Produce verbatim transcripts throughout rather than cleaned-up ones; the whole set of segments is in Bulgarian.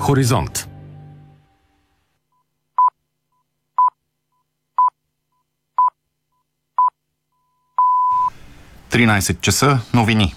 Хоризонт. тринайсет часа, новини.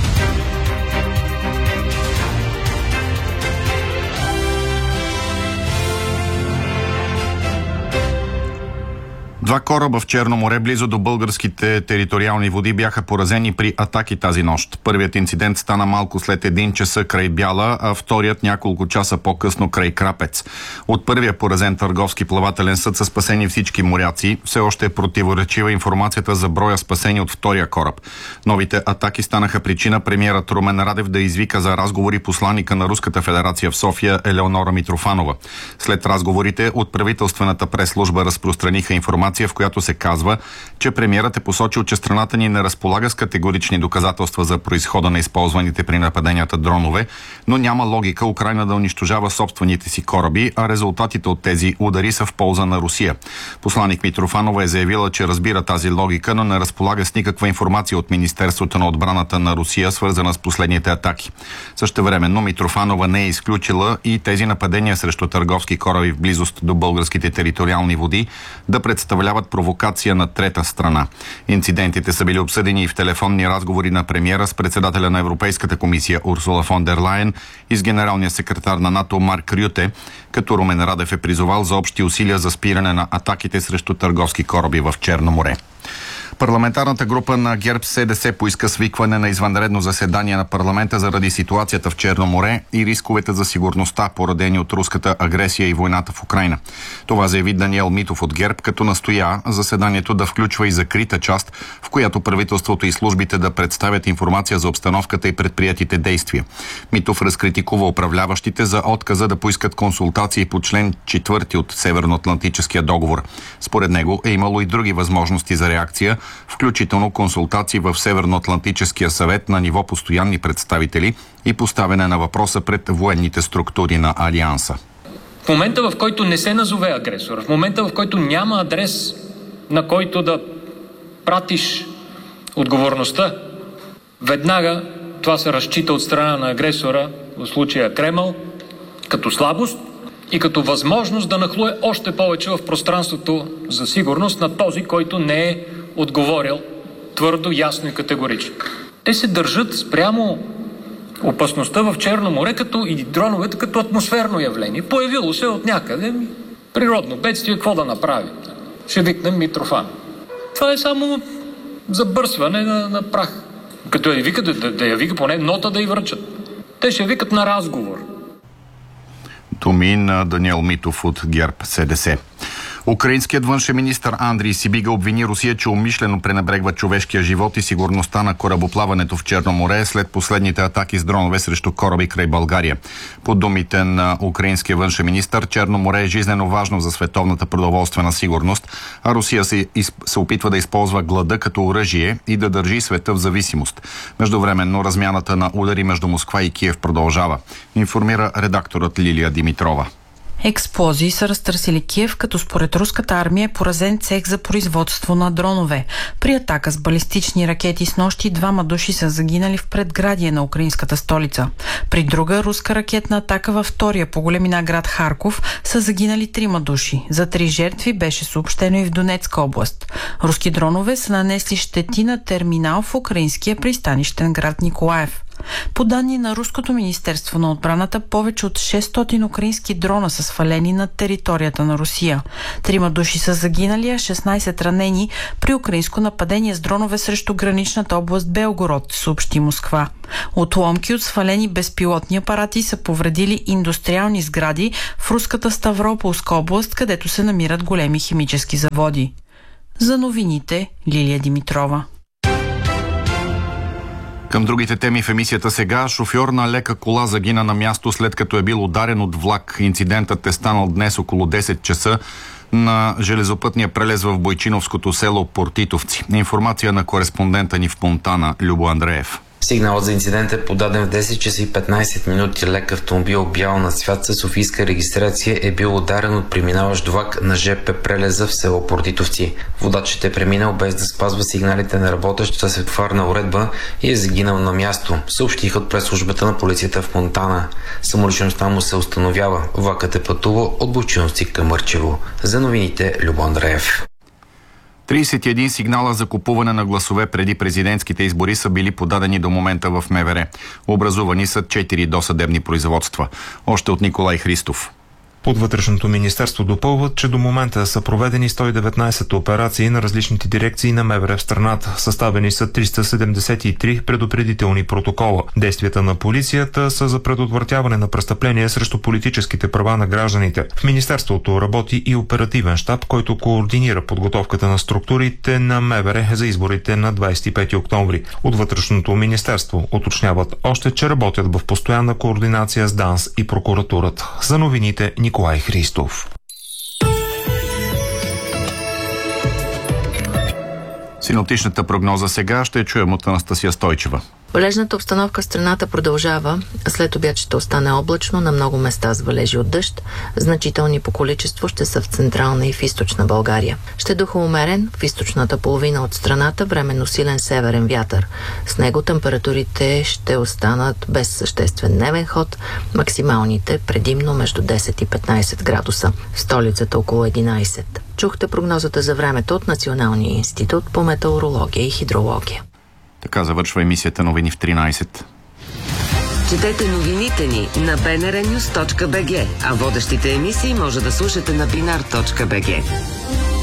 Два кораба в Черно море, близо до българските териториални води, бяха поразени при атаки тази нощ. Първият инцидент стана малко след един часа край Бяла, а вторият няколко часа по-късно край Крапец. От първия поразен търговски плавателен съд са спасени всички моряци. Все още е противоречива информацията за броя спасени от втория кораб. Новите атаки станаха причина премиерът Румен Радев да извика за разговори посланика на Руската федерация в София Елеонора Митрофанова. След разговорите от правителствената прес-служба разпространиха информация, в която се казва, че премиерът е посочил, че страната ни не разполага с категорични доказателства за произхода на използваните при нападенията дронове, но няма логика Украйна да унищожава собствените си кораби, а резултатите от тези удари са в полза на Русия. Посланик Митрофанова е заявила, че разбира тази логика, но не разполага с никаква информация от Министерството на отбраната на Русия, свързана с последните атаки. Същевременно Митрофанова не е изключила и тези нападения срещу търговски кораби в близост до българските териториални води да представляват провокация на трета страна. Инцидентите са били обсъдени и в телефонни разговори на премиера с председателя на Европейската комисия Урсула фон дер Лайен и с генералния секретар на НАТО Марк Рюте, като Румен Радев е призовал за общи усилия за спиране на атаките срещу търговски кораби в Черно море. Парламентарната група на ГЕРБ СДС поиска свикване на извънредно заседание на парламента заради ситуацията в Черно море и рисковете за сигурността, породени от руската агресия и войната в Украйна. Това заяви Даниел Митов от ГЕРБ, като настоя заседанието да включва и закрита част, в която правителството и службите да представят информация за обстановката и предприятите действия. Митов разкритикува управляващите за отказа да поискат консултации по член четвърти от Северноатлантическия договор. Според него е имало и други възможности за реакция, включително консултации в Северноатлантическия съвет на ниво постоянни представители и поставяне на въпроса пред военните структури на Алианса. В момента, в който не се назове агресор, в момента, в който няма адрес, на който да пратиш отговорността, веднага това се разчита от страна на агресора, в случая Кремъл, като слабост и като възможност да нахлуе още повече в пространството за сигурност на този, който не е отговорил твърдо, ясно и категорично. Те се държат спрямо опасността в Черно море като и дроновете като атмосферно явление. Появило се от някъде природно бедствие, какво да направи? Ще викнем Митрофан. Това е само забърсване на, на прах. Като я вика, да, да я вика поне нота да й връчат. Те ще викат на разговор. Думи на Даниел Митов от ГЕРБ СДС. Украинският външен министър Андрий Сибига обвини Русия, че умишлено пренебрегва човешкия живот и сигурността на корабоплаването в Черно море след последните атаки с дронове срещу кораби край България. По думите на украинския външен министър, Черно море е жизнено важно за световната продоволствена сигурност, а Русия се, се опитва да използва глада като оръжие и да държи света в зависимост. Междувременно размяната на удари между Москва и Киев продължава, информира редакторът Лилия Димитрова. Експлозии са разтърсили Киев, като според руската армия е поразен цех за производство на дронове. При атака с балистични ракети с нощи двама души са загинали в предградие на украинската столица. При друга руска ракетна атака във втория по големина град Харков са загинали трима души. За три жертви беше съобщено и в Донецка област. Руски дронове са нанесли щети на терминал в украинския пристанищен град Николаев. По данни на Руското министерство на отбраната, повече от шестстотин украински дрона са свалени над територията на Русия. Трима души са загинали, а шестнайсет ранени при украинско нападение с дронове срещу граничната област Белгород, съобщи Москва. Отломки от свалени безпилотни апарати са повредили индустриални сгради в руската Ставрополска област, където се намират големи химически заводи. За новините, Лилия Димитрова. Към другите теми в емисията сега. Шофьор на лека кола загина на място, след като е бил ударен от влак. Инцидентът е станал днес около десет часа на железопътния прелез в бойчиновското село Портитовци. Информация на кореспондента ни в Монтана Любо Андреев. Сигналът за инцидент е подаден в десет часа и петнайсет минути. Лек автомобил бял на цвят със софийска регистрация е бил ударен от преминаващ влак на ЖП прелеза в село Пордитовци. Водачът е преминал без да спазва сигналите на работещата светофарна уредба и е загинал на място, съобщиха от пресслужбата на полицията в Монтана. Самоличността му се установява. Влакът е пътувал от Бойчиновци към Мърчево. За новините Любо Андреев. трийсет и един сигнала за купуване на гласове преди президентските избори са били подадени до момента в МВР. Образувани са четири досъдебни производства. Още от Николай Христов. От Вътрешното министерство допълват, че до момента са проведени сто и деветнайсет операции на различните дирекции на МВР в страната. Съставени са триста седемдесет и три предупредителни протокола. Действията на полицията са за предотвратяване на престъпления срещу политическите права на гражданите. В министерството работи и оперативен щаб, който координира подготовката на структурите на МВР за изборите на двайсет и пети октомври. От Вътрешното министерство уточняват още, че работят в постоянна координация с ДАНС и прокуратурата. За новините Николай Христов. Синоптичната прогноза сега ще чуем от Анастасия Стойчева. Валежната обстановка в страната продължава. След обяд ще остане облачно, на много места с валежи от дъжд. Значителни по количество ще са в централна и в източна България. Ще духа умерен в източната половина от страната, временно силен северен вятър. С него температурите ще останат без съществен дневен ход, максималните предимно между десет и петнайсет градуса. В столицата около единайсет. Чухте прогнозата за времето от Националния институт по метеорология и хидрология. Така завършва емисията Новини в тринайсет. Четете новините ни на би ен ар нюз точка би джи, а водещите емисии може да слушате на бинар точка би джи.